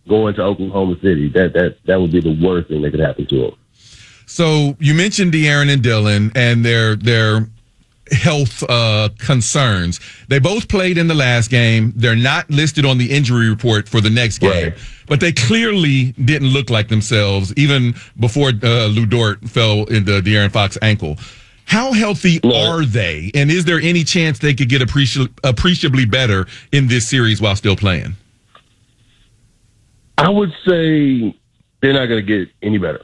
going to Oklahoma City. That would be the worst thing that could happen to him. So you mentioned De'Aaron and Dylan and their health concerns. They both played in the last game. They're not listed on the injury report for the next game, right. But they clearly didn't look like themselves even before Lu Dort fell into De'Aaron Fox's ankle. How healthy are they? And is there any chance they could get appreciably better in this series while still playing? I would say they're not going to get any better.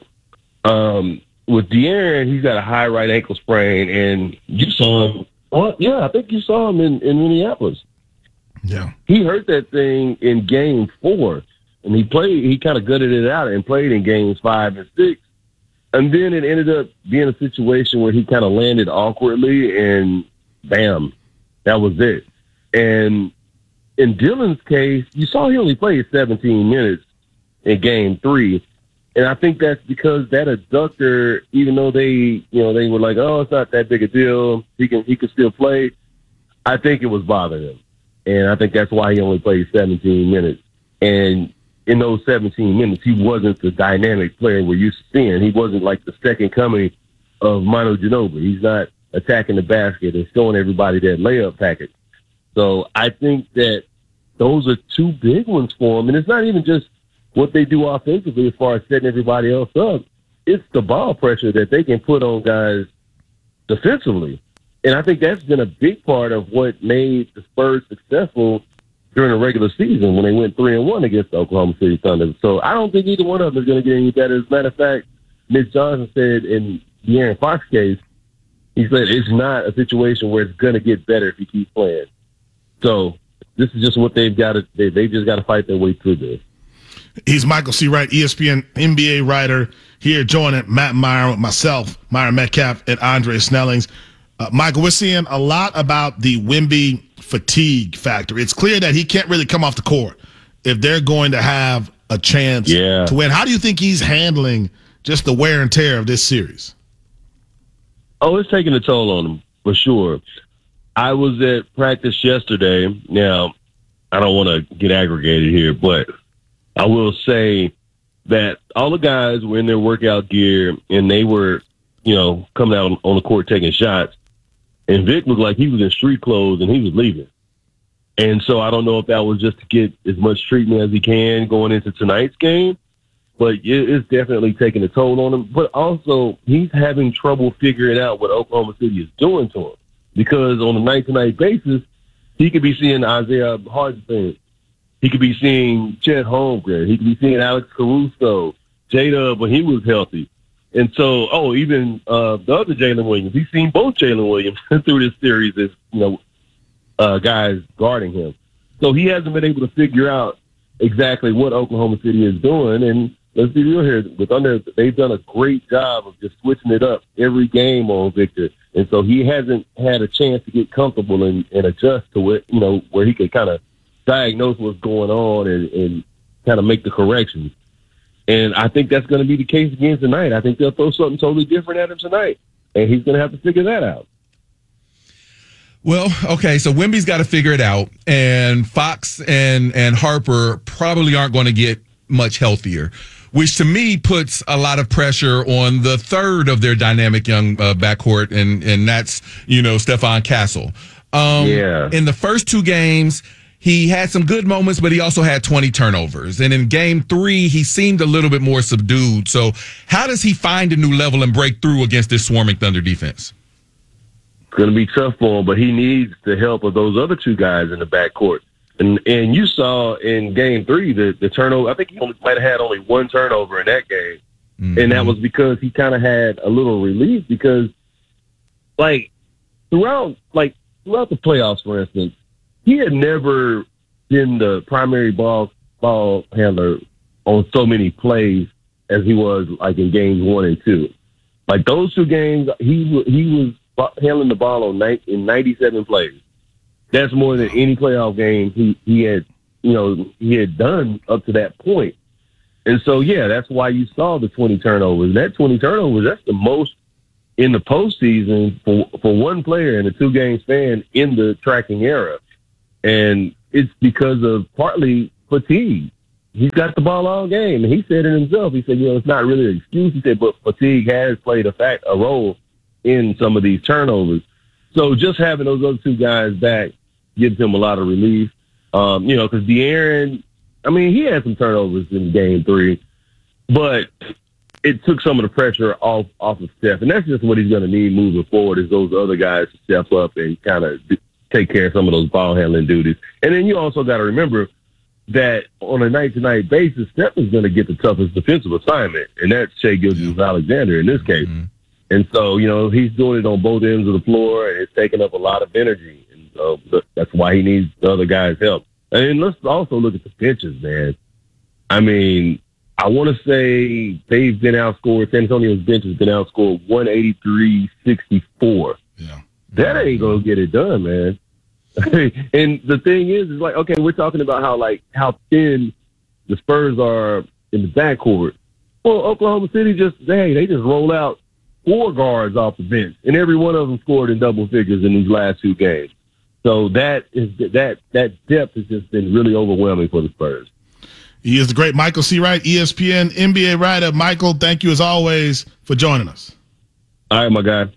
With De'Aaron, he's got a high right ankle sprain, and you saw him. Well, yeah, I think you saw him in Minneapolis. Yeah, he hurt that thing in Game 4, and he played. He kind of gutted it out and played in Games 5 and 6, and then it ended up being a situation where he kind of landed awkwardly, and bam, that was it. And in Dylan's case, you saw he only played 17 minutes in Game 3. And I think that's because that adductor, even though they were like, oh, it's not that big a deal, he can still play. I think it was bothering him, and I think that's why he only played 17 minutes. And in those 17 minutes, he wasn't the dynamic player we're used to seeing. He wasn't like the second coming of Manu Ginobili. He's not attacking the basket and showing everybody that layup package. So I think that those are two big ones for him, and it's not even just what they do offensively as far as setting everybody else up. It's the ball pressure that they can put on guys defensively. And I think that's been a big part of what made the Spurs successful during the regular season when they went 3-1 against the Oklahoma City Thunder. So I don't think either one of them is going to get any better. As a matter of fact, Mitch Johnson said in the De'Aaron Fox case, he said it's not a situation where it's going to get better if he keeps playing. So this is just what they've got to. They've just got to fight their way through this. He's Michael C. Wright, ESPN NBA writer, here joining Matt Meyer with myself, Myron Metcalf, and Andre Snellings. Michael, we're seeing a lot about the Wemby fatigue factor. It's clear that he can't really come off the court if they're going to have a chance to win. How do you think he's handling just the wear and tear of this series? Oh, it's taking a toll on him, for sure. I was at practice yesterday. Now, I don't want to get aggregated here, but I will say that all the guys were in their workout gear, and they were, coming out on the court taking shots. And Vic looked like he was in street clothes, and he was leaving. And so I don't know if that was just to get as much treatment as he can going into tonight's game, but it's definitely taking a toll on him. But also, he's having trouble figuring out what Oklahoma City is doing to him, because on a night-to-night basis, he could be seeing Isaiah Hartenstein. He could be seeing Chet Holmgren. He could be seeing Alex Caruso, J-Dub when he was healthy. And so, even the other Jalen Williams. He's seen both Jalen Williams through this series as, guys guarding him. So he hasn't been able to figure out exactly what Oklahoma City is doing. And let's be real here. With Thunder, they've done a great job of just switching it up every game on Victor. And so he hasn't had a chance to get comfortable and adjust to it, where he could kind of diagnose what's going on and kind of make the corrections. And I think that's going to be the case again tonight. I think they'll throw something totally different at him tonight, and he's going to have to figure that out. Well, okay, so Wemby's got to figure it out, and Fox and Harper probably aren't going to get much healthier, which to me puts a lot of pressure on the third of their dynamic young backcourt, and that's, Stephon Castle. In the first two games, he had some good moments, but he also had 20 turnovers. And in Game 3, he seemed a little bit more subdued. So how does he find a new level and break through against this swarming Thunder defense? It's going to be tough for him, but he needs the help of those other two guys in the backcourt. And you saw in Game 3 the turnover. I think he might have had only one turnover in that game. Mm-hmm. And that was because he kind of had a little relief because, throughout the playoffs, for instance, he had never been the primary ball handler on so many plays as he was in games 1 and 2. Those two games, he was handling the ball in 97 plays. That's more than any playoff game he had done up to that point. And so that's why you saw the 20 turnovers. That 20 turnovers, that's the most in the postseason for one player in a 2-game span in the tracking era. And it's because of partly fatigue. he's got the ball all game. And he said it himself. He said, it's not really an excuse. He said, but fatigue has played a role in some of these turnovers. So just having those other two guys back gives him a lot of relief. Because De'Aaron, he had some turnovers in game 3, but it took some of the pressure off of Steph. And that's just what he's going to need moving forward, is those other guys to step up and kind of take care of some of those ball handling duties. And then you also got to remember that on a night-to-night basis, Steph is going to get the toughest defensive assignment, and that's Shai Gilgeous-Alexander in this case. Mm-hmm. And so, he's doing it on both ends of the floor, and it's taking up a lot of energy. And so that's why he needs the other guys' help. And let's also look at the benches, man. I want to say they've been outscored. San Antonio's bench has been outscored 183-64. Yeah. That ain't going to get it done, man. And the thing is like, okay, we're talking about how thin the Spurs are in the backcourt. Well, Oklahoma City they just roll out 4 guards off the bench, and every one of them scored in double figures in these last 2 games. So that depth has just been really overwhelming for the Spurs. He is the great Michael C. Wright, ESPN NBA writer. Michael, thank you as always for joining us. All right, my guy.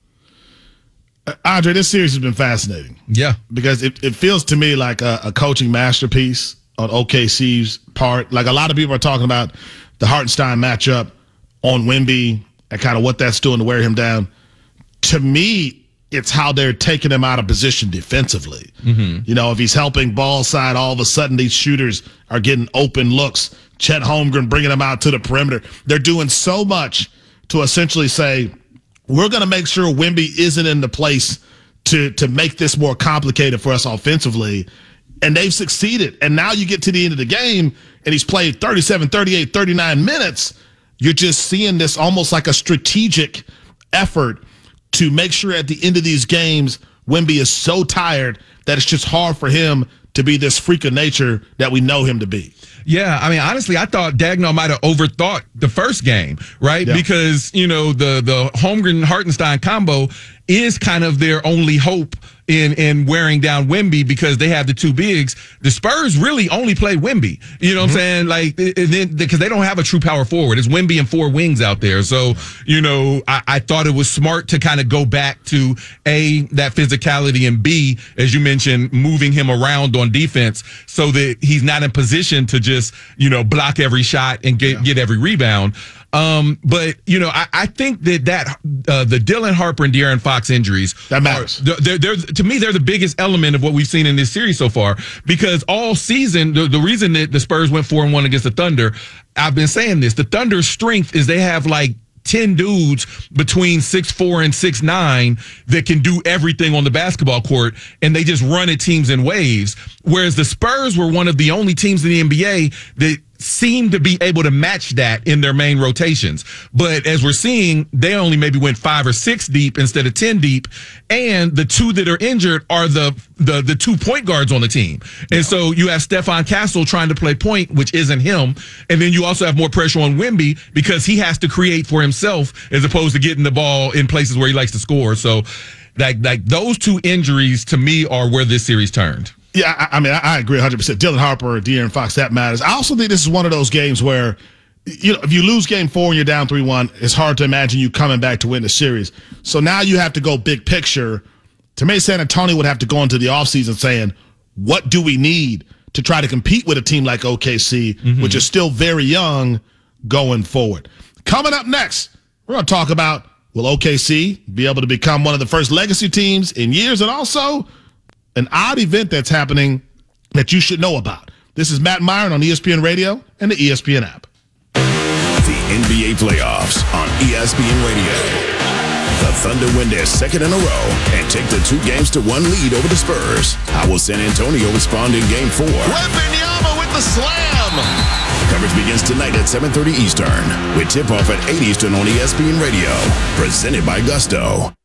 Andre, this series has been fascinating. Yeah. Because it feels to me like a coaching masterpiece on OKC's part. Like, a lot of people are talking about the Hartenstein matchup on Wemby and kind of what that's doing to wear him down. To me, it's how they're taking him out of position defensively. Mm-hmm. If he's helping ball side, all of a sudden these shooters are getting open looks. Chet Holmgren bringing them out to the perimeter. They're doing so much to essentially say, we're going to make sure Wemby isn't in the place to make this more complicated for us offensively. And they've succeeded. And now you get to the end of the game, and he's played 37, 38, 39 minutes. You're just seeing this almost like a strategic effort to make sure at the end of these games, Wemby is so tired that it's just hard for him to be this freak of nature that we know him to be. Yeah, honestly, I thought Daigneault might have overthought the first game, right? Yeah. Because, the Holmgren-Hartenstein combo is kind of their only hope in wearing down Wemby, because they have the 2 bigs. The Spurs really only play Wemby. You know what I'm saying? Like, because they don't have a true power forward. It's Wemby and 4 wings out there. So, I thought it was smart to kind of go back to A, that physicality, and B, as you mentioned, moving him around on defense so that he's not in position to just, block every shot and get every rebound. But I think that the Dylan Harper and De'Aaron Fox injuries, that matters. They're to me, they're the biggest element of what we've seen in this series so far, because all season, the reason that the Spurs went 4-1 against the Thunder, I've been saying this, the Thunder's strength is they have 10 dudes between 6'4" and 6'9" that can do everything on the basketball court, and they just run at teams in waves. Whereas the Spurs were one of the only teams in the NBA that seem to be able to match that in their main rotations. But as we're seeing, they only maybe went 5 or 6 deep instead of 10 deep. And the 2 that are injured are the 2 point guards on the team. And so you have Stephon Castle trying to play point, which isn't him. And then you also have more pressure on Wemby because he has to create for himself as opposed to getting the ball in places where he likes to score. So like those 2 injuries to me are where this series turned. Yeah, I agree 100%. Dylan Harper, De'Aaron Fox, that matters. I also think this is one of those games where, if you lose game 4 and you're down 3-1, it's hard to imagine you coming back to win the series. So now you have to go big picture. To me, San Antonio would have to go into the offseason saying, what do we need to try to compete with a team like OKC, which is still very young, going forward? Coming up next, we're going to talk about, will OKC be able to become one of the first legacy teams in years, and also an odd event that's happening that you should know about. This is Matt Myron on ESPN Radio and the ESPN app. The NBA playoffs on ESPN Radio. The Thunder win their second in a row and take the 2-1 lead over the Spurs. How will San Antonio respond in Game 4? Wembanyama with the slam. Coverage begins tonight at 7:30 Eastern with tip-off at 8 Eastern on ESPN Radio. Presented by Gusto.